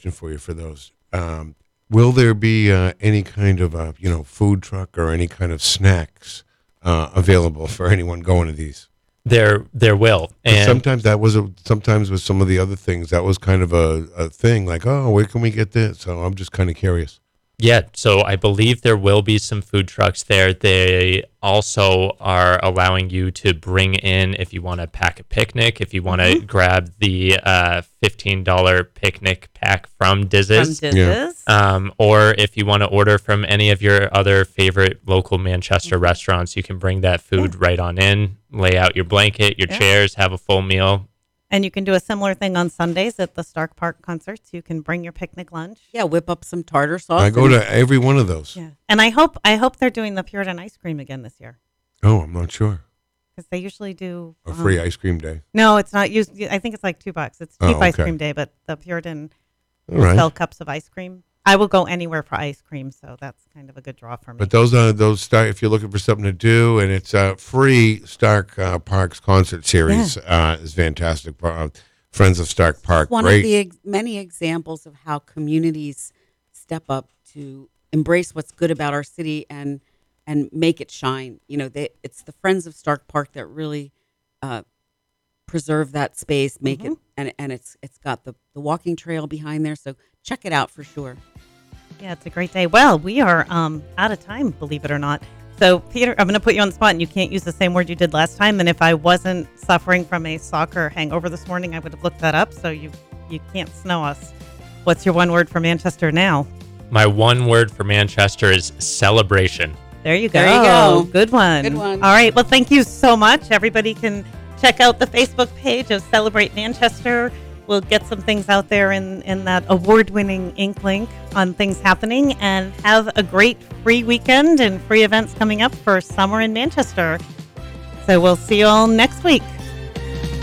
question for you for those. Will there be any kind of food truck or any kind of snacks available for anyone going to these? There will. And Sometimes with some of the other things, that was kind of a thing, like, oh, where can we get this? So I'm just kind of curious. Yeah, so I believe there will be some food trucks there. They also are allowing you to bring in, if you want to pack a picnic, if you want to grab the $15 picnic pack from Diz's. Or if you want to order from any of your other favorite local Manchester restaurants, you can bring that food right on in, lay out your blanket, your chairs, have a full meal. And you can do a similar thing on Sundays at the Stark Park concerts. You can bring your picnic lunch. Yeah, whip up some tartar sauce. I go to every one of those. Yeah, and I hope they're doing the Puritan ice cream again this year. Oh, I'm not sure. Because they usually do a free ice cream day. No, it's not. I think it's like $2. It's cheap ice cream day, but the Puritan sell cups of ice cream. I will go anywhere for ice cream, so that's kind of a good draw for me. But those if you're looking for something to do, and it's free. Stark Park's concert series is fantastic. Friends of Stark Park, one of the many examples of how communities step up to embrace what's good about our city and make it shine. It's the Friends of Stark Park that really preserve that space, make it, and it's got the walking trail behind there. So check it out for sure. Yeah, it's a great day. Well, we are out of time, believe it or not. So, Peter, I'm going to put you on the spot, and you can't use the same word you did last time. And if I wasn't suffering from a soccer hangover this morning, I would have looked that up. So you can't snow us. What's your one word for Manchester now? My one word for Manchester is celebration. There you go. There you go. Good one. Good one. All right. Well, thank you so much. Everybody can check out the Facebook page of Celebrate Manchester. We'll get some things out there in that award-winning ink link on things happening, and have a great free weekend and free events coming up for summer in Manchester. So we'll see you all next week.